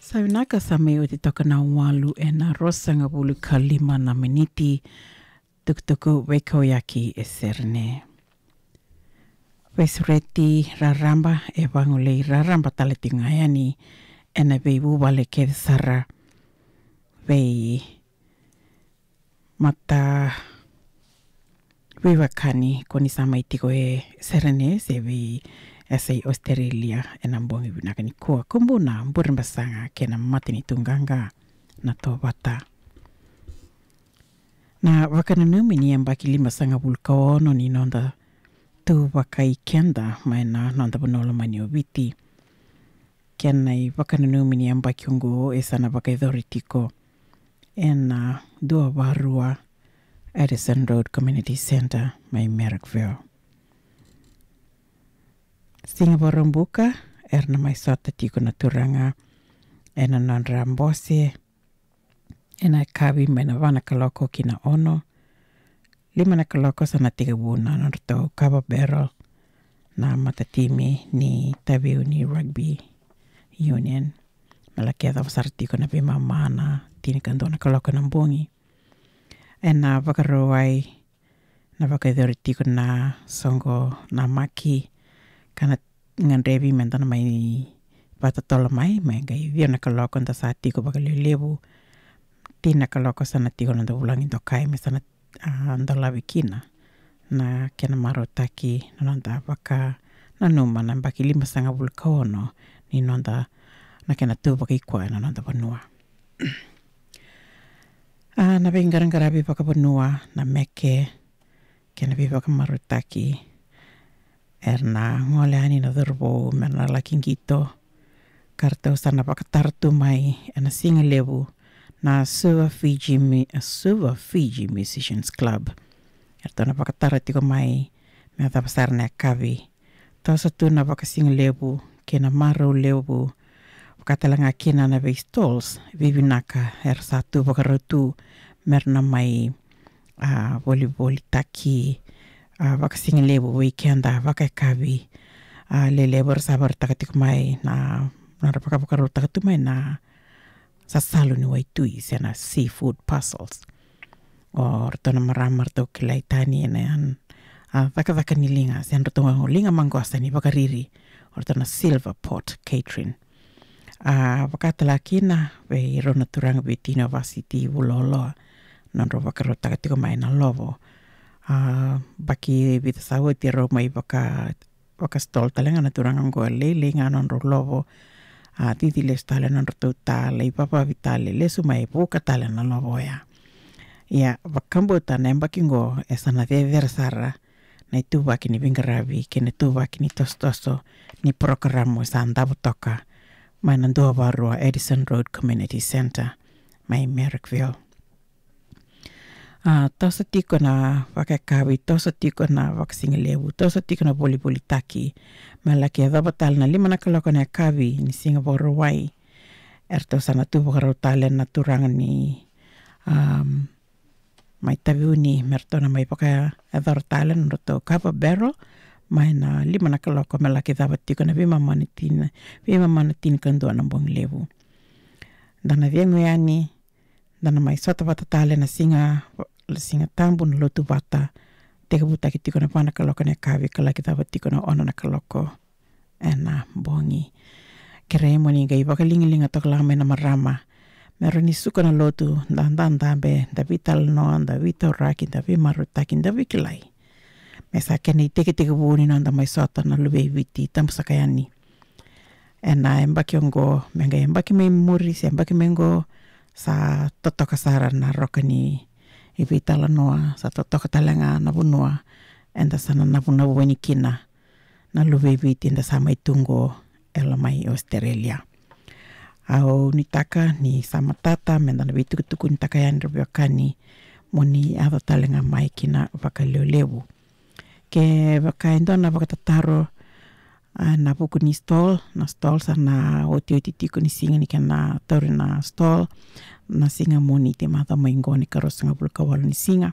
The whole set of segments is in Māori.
Saunaka sa mai o te tokana walu e na rosanga bulu ka 5 na miniti tukutuku wekoyaki e serene. Wesureti raramba e wangulei raramba taleti ngayani e na vei wale ke sara vei mata wiwakani koni sama itiko e serene se vei Esai Australia e na mbongi winaka ni kua kumbuna mburimbasanga ke na matini tunganga na to wata. Na wakananumi ni ambaki 5 vulkaono ni nonda tu wakai kenda mai na nonda bonola mani o viti. Kenai wakananumi ni ambaki ungu e sana wakai thoritiko e na dua warua Addison Road Community Center mai Merrickville. Singapore buka erna mai sota tiko na turanga ena non rambose ena kawi mena wana kaloko kina ono 5 na kaloko sana 3 buna non to Cover Barrel na matatimi ni tabiu ni rugby union malaki ada vasar tiko na bima mana tini kandona kaloko na mbongi ena vakaroai na vakaidori tiko na songo na maki kana ngan revi mentana mai pata tola mai ngai via na kaloko nda sa tiko baka lebu tina kaloko sana tiko nda ulangi to kai me sana nda lavikina na kena marotaki nanda baka na numa na baki 5 vulkaono ni nanda na kena tu baka ikwa na nanda banua na vengarangarabi baka banua na meke kena bi baka marotaki erna ngole ani na dhurbo mena lakingito kartau sana pakatartu mai ena singa lebu na Suva Fiji Musicians Club erto na pakatarati ko mai me tapasar na kavi to sa tu na pakasinga lebu kena maro lebu pakatalanga kina na ve stalls vivinaka satu pakarotu merna mai volleyball taki vakasinga lebu weekenda vakakavi lele sabar takatik mai na rapakapakaru takatu mai na sasalu ni waitui sena seafood puzzles or tona maramar to kilaitani na vakavaka ni linga sen to linga mangosa ni vakariri or tona Silver Pot Catering vakatala kina ve rona turanga betina vasiti vulolo non ro vakaru takatik mai na lovo baki vita sawo tiro mai baka stol talenga na turanga ngo lele nganon ro lovo titi le stale non ro tale papa vitale le sumai buka tale na lovo ya bakambo tane baki ngo esana de versara na tu baki ni vingaravi kene tu baki ni tostoso ni programo sanda butoka mai na ndo barua Addison Road Community Center mai Merrickville. Tosa tiko na wakakawi, tosa tiko na wakasinga lebu, tosa tiko na boli taki. Malaki adhabatal na 5 na kaloko na kawi ni Singapore wai. Erto sana tu bakarotale na turanga ni mai tabiuni merto na mai paka adhabatale na roto Cover Barrel. Mai na 5 na kaloko malaki adhabat tiko na vima manatin kandua na bong lebu. Dana viengu yani, dana mai sota batatale na singa tambu na lotu bata teka buta ki tiko na pana kaloko na kawi kala kita tiko na ona na kaloko ena bongi keremo ni gai baka linga tok lama na marama mero ni suka na lotu dandan dambe da vital no anda vito raki da vi marutakin da vikilai mesa keni teke buni no anda mai sota na lube viti tamsakayani ena embaki ongo menga embaki me muri se embaki mengo sa totoka sara na rokani ipitala noa sa totoka talanga na bunua enda sana na bunua weni kina na luwe viti enda sama itungo ela mai Australia au nitaka ni sama tata menda na vitu kutuku nitaka ya nirbiokani moni ado talanga mai kina vakaleolewu ke vakaendona vakatataro na buku ni stall sana oti tiku ni singa ni kana tauri na stall na singa moni te mata maingoni karosanga bulka wala ni singa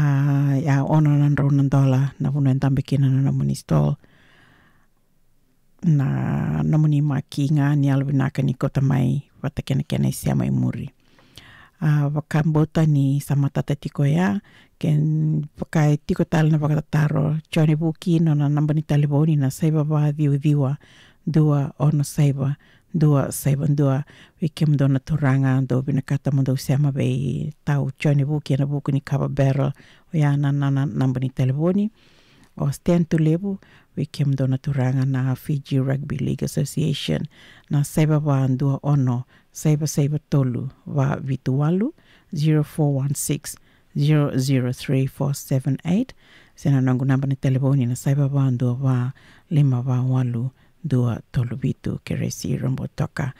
ya ono nan ronan dola na bunu entambe kina na moni stall na namuni makinga ni alvinaka ni kota mai wata kena sia mai muri. Wakambota ni samatata tiko ya ken pakai tiko tal na pakatataro Johnny Buki no na namba ni taliboni na saiba ba viwa dua ono saiba dua wikem dona turanga do binakata mundo siama bei tau Johnny Buki na buku ni kaba barrel ya na namba ni taliboni o stand to lebu wikem dona turanga na Fiji Rugby League Association na saiba ba dua ono saiba tolu wa vitualu 0416 003478 sena nangu namba ni telefoni na saiba ba dua wa 5 dua tolu vitu keresi rombo toka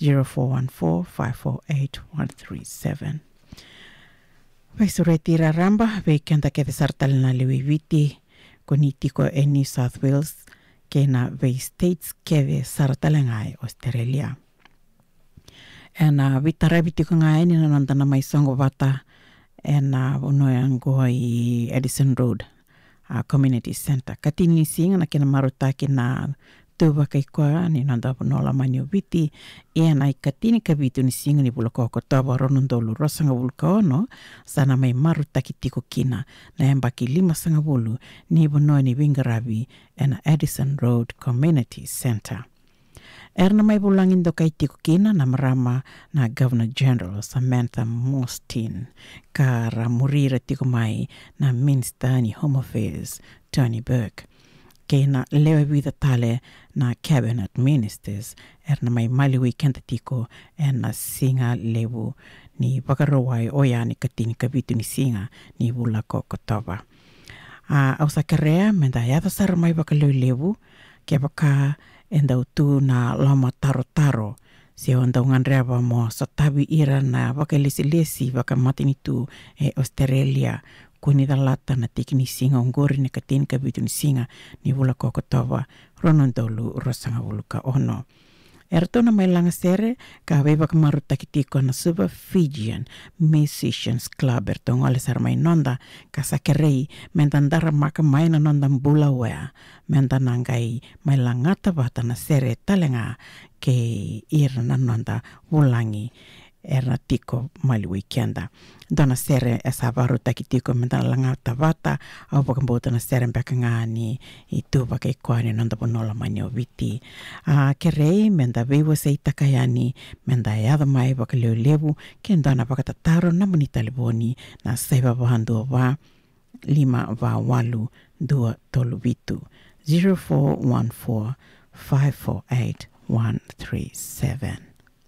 0414548137 Vaisureti ramba veikenta ke sartal na liwiviti konitiko e New South Wales kena vei states keve sartalengai Australia. Vitara vitiko ngai ni nantana mai songo vata uno yango i Edison Road Community Center. Katini singa na kena marutaki na tuwa kaikwa ni nanda punola manyo viti i katini ka vitu ni singa ni buloko ko tawa ronondolu rosanga bulka ono sana mai marutaki tiko kina na embaki 5 bulu ni buno ni Wingaravi Edison Road Community Center. Erna mai bulangin do kai tiko kina na marama na Governor General Samantha Mostyn kara murira tiko mai na Minister ni Home Affairs Tony Burke. Kena lewe vida tale na Cabinet Ministers erna mai maliwi kenta tiko na singa lewu ni bakarowai oya ni katini kabitu ni singa ni bula kokotoba. Ausa karea menda yata sara mai bakalew lewu ke baka enda utu na lama taro se onda unganreba mo satabi ira na bakalesi baka matini tu Australia kuni dalata na tikini singa ungori ni katini kabitu ni singa ni bula kokotoba ronondolu rosanga uluka ono. Ertona mai langa sere ka beba kamarutaki tiko na Super Fijian Musicians Club ertongo ale sar mai nonda ka sakerei mentandara maka mai na nonda mbula wea mentanangai mai langata bata na sere talenga ke ira na nonda ulangi era tiko mali weekenda. Dona sere esa baru taki tiko mentana langata bata au pakambota na sere mpeka ngani itu baka ikuani nanda ponola manyo viti. Kerei menda vivo se itakayani menda yada mai baka lewu kendana baka tataro na muni taliboni na saiba bahandu wa 5 2 tolu vitu 0414 548 137.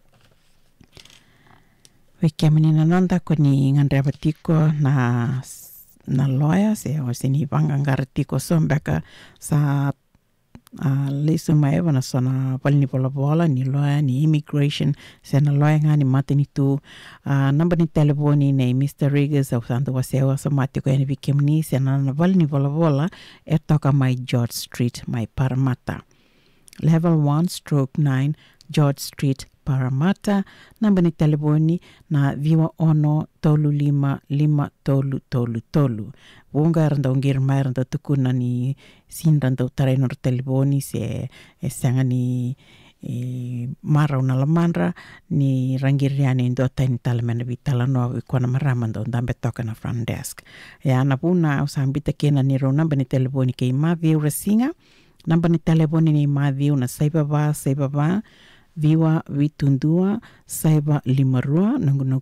Wikemini na nanda koni ngandreba tiko na lawyer se o sini bangangara tiko sombeka sa lesu maewa na sona palini bola ni lawyer ni immigration se na lawyer ngani matini tu namba ni telefoni ne Mr. Riggers au santo wasewa sa matiko eni wikemini se na palini bola toka mai George Street mai Parramatta level 1/9 George Street Parramatta. Namba ni telefoni na viwa ono tolu 5 tolu. Wonga randa ungir mai randa tukuna ni sinranda utaraino telefoni se sanga ni mara una lamandra ni rangiriani ndo tani talamena vitala no ikona maramando ndambe toka na front desk. Ya napuna usambita kena ni ro namba ni telefoni ke mavi urasinga. Namba ni telefoni ni mavi una saiba ba viwa vitundua saiba limarua na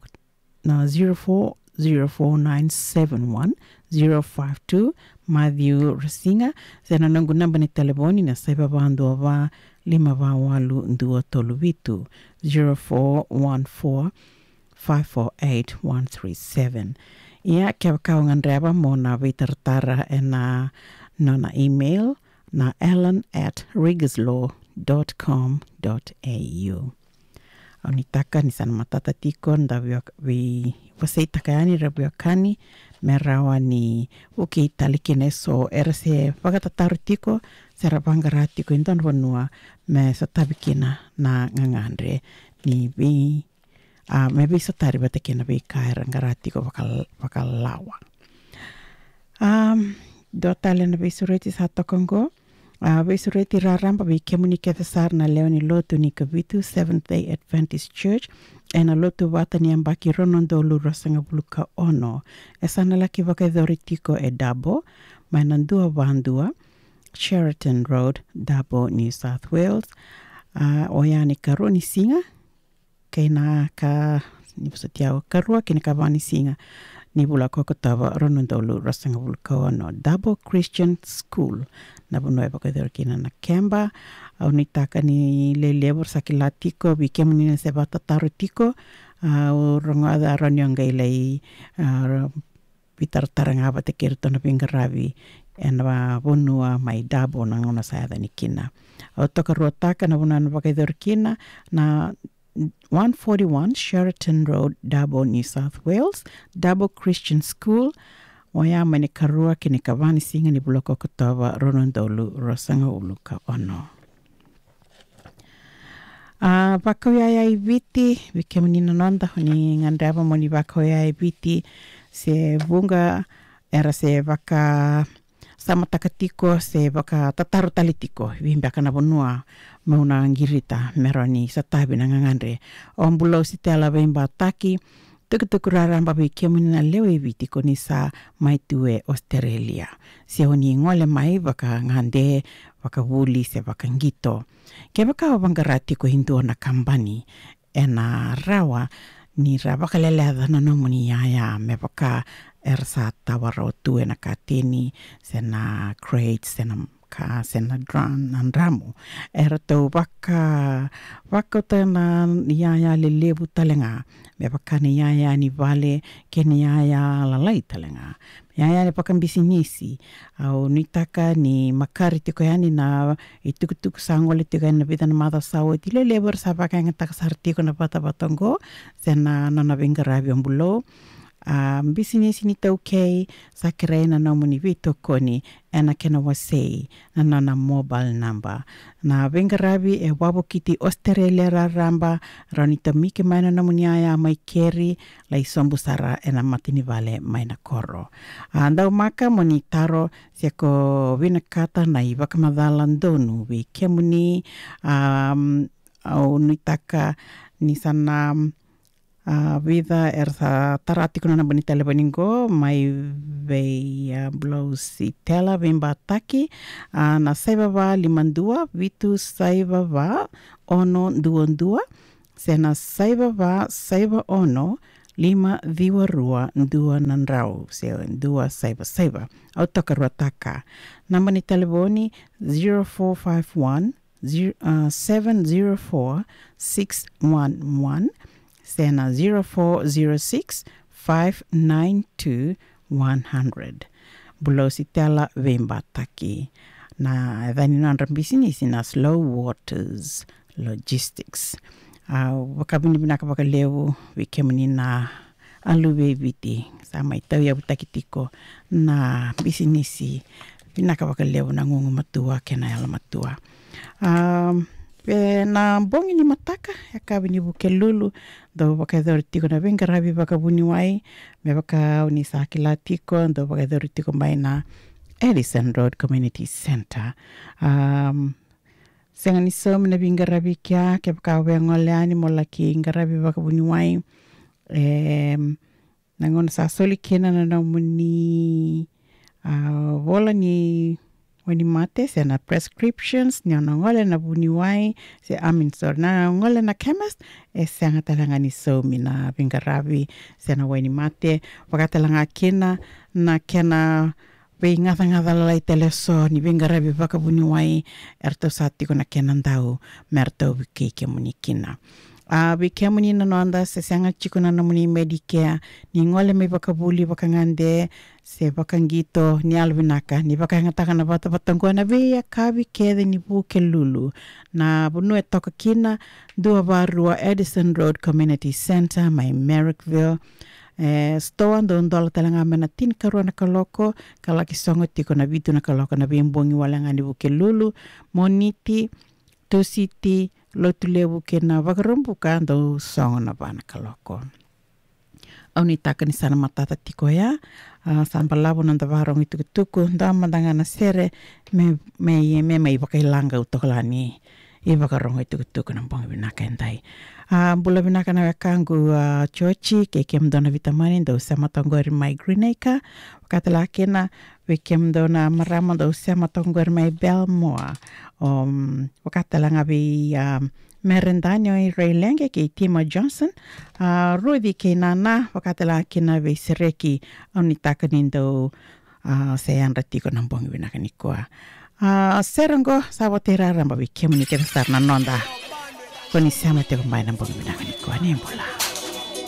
040971 Matthew Rasinga sena nangu namba ni telefoni na saiba bandu wa 5 tolu vitu 0414 548 137. Ia kia ngandreba mo na vitartara na email na ellen@riggerslaw.com.au. Onitaka ni sana matata tiko nda waseita kayani rabiakani merawa ni uki talikine so erase pagatatar tiko serabangara tiko indan wanua me satabikina na ngangandre ni bi maybe satari batekina bi kairangara tiko bakal lawa. Dotale na bisureti sa tokongo Vesureti raramba vi kemuni kethesar na leo ni lotu ni kavitu Seventh-day Adventist Church na lotu wata ni ambaki ronondolu rasanga buluka ono esana laki vakaidhoritiko Dabo mainandua vandua Sheraton Road, Dabo, New South Wales. Oyani karuni singa kena ka nibusatia karua kena kavani singa nibula kokotava ronondolu rasanga buluka ono Dabo Christian School na bunoi vakaidhorikina na Kemba au nitaka ni lelebor sakilatiko bikemuni se batatarutiko rongoada ronyonga ilai pitartaranga batekirtona pingaravi ena bonua mai Dabo na ngona saada nikina au toka ruataka na bunana vakaidhorikina na 141 Sheraton Road, Dabo, New South Wales, Dabo Christian School. Wayama ni karua kini kavani singa ni buloko kutava ronondolu rosanga uluka ono. Bako ya ibiti, wikemuni nanonda ni ngandaba moni bako ya ibiti se bunga era se baka sama takatiko se baka tataru talitiko wimbaka na bonua mauna ngirita meroni satabi na ngangandre ombulo sitela wimba taki tukutukuraramba wikemuni na leo ibitiko ni sa maitue Australia se oni ngole mai baka ngande baka wuli se baka ngito ke baka wabangarati ko hindu na kambani ena rawa ni rabaka leleda na nomuni ya me baka ersa tawaro tu ena katini sena crates sena drum andramu erto baka tena ya lelebu talenga me baka ni ya ni vale ke ni ya lalai talenga ya ni baka bisinisi au nitaka ni makari tiko yani na itukutuk sangole tiko na bidana mada sawo ti lelebu sa baka ngata sartiko na bata batongo sena nana bingarabi ambulo business ni okay sa kirena na muni vito koni ena kena wasei na mobile number na bengarabi wabo kiti Australia ramba ranita miki maina na muni aya mai keri la isombu sara ena matini vale maina koro andau maka moni taro siako vinakata na ibaka madhalandonu vi kemuni au nitaka ni sana vida ersa taratiko na bonita lebaningo mai vei blouse tela vimba taki na saiva va limandua vitu saiva va ono duondua sena saiva va saiva ono lima viwa rua ndua nandrau se ndua saiva au tokaruataka namba ni telefoni 0451 704 611 sena 0406 592 100 bulosi tela vimba taki na dhani nandra business na Slow Waters Logistics wakabini binaka baka leo wikemuni na aluwe viti sama itau ya butakitiko na business binaka baka leo na ngungu matua kena yala matua na bongi ni mataka ya kabini buke lulu do baka tiko na bengarabi baka buni wai me baka uni sakila tiko do baka tiko mai na Ellison Road Community Center senga ni som na bengarabi kya ke baka wengoleani molaki ngarabi baka buni wai nangon sa soli kena na muni vola ni wani mate se na prescriptions ni ngole na buniwai se na ngole na chemist se ngatalanga ni so mina bingarabi se na wani mate wakatalanga kena na kena we ngata lai teleso ni bingarabi baka buniwai erto sati kona kena ndau merto bikeke munikina bikemuni na nonda se sanga chikuna na muni Medicare ni ngole me baka buli baka ngande se baka ngito ni alvinaka ni baka ngataka na bata batango na be kabi kede ni buke lulu na bunu etoka kina dua barua Edison Road Community Center mai Merrickville stoa ndondola talanga mena tin karua na kaloko kalaki songo tiko na vitu na kaloko na bimbongi walanga ni buke lulu moniti tositi lotu lewu kena wakarumpuka ndo songo na bana kaloko au ni taka ni sana matata tiko ya samba labo na ndavarong itu tuku nda mandanga na sere me mai wakailanga utoklani I wakarongo itu tuku na bonga binaka endai bula binaka na wakangu chochi ke kem dona vitamani ndo sama tongori mai greenacre wakatala kena we kem dona marama ndo sama tongori mai belmoa wakatala ngabi merendanyo I Railenge ke Tima Johnson rodi ke nana wakatala kena we sereki oni takanindo sayan ratiko nambong binaka nikoa serango sabotera ramba we kemu ni ke sarna nonda koni sama te kumbai nambong binaka nikoa nembola